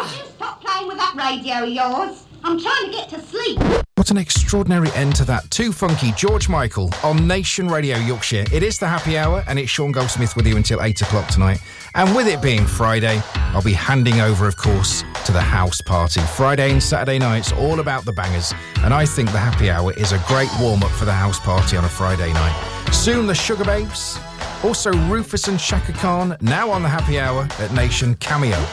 Stop playing with that radio of yours. I'm trying to get to sleep. What an extraordinary end to that. Too Funky, George Michael on Nation Radio Yorkshire. It is the happy hour and it's Sean Goldsmith with you until 8 o'clock tonight. And with it being Friday, I'll be handing over, of course, to the house party. Friday and Saturday nights, all about the bangers. And I think the happy hour is a great warm-up for the house party on a Friday night. Soon the Sugar Babes, also Rufus and Shaka Khan, now on the happy hour at Nation Cameo.